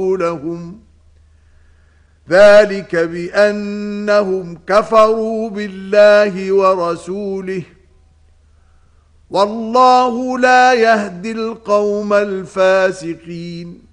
لهم ذلك بأنهم كفروا بالله ورسوله والله لا يهدي القوم الفاسقين.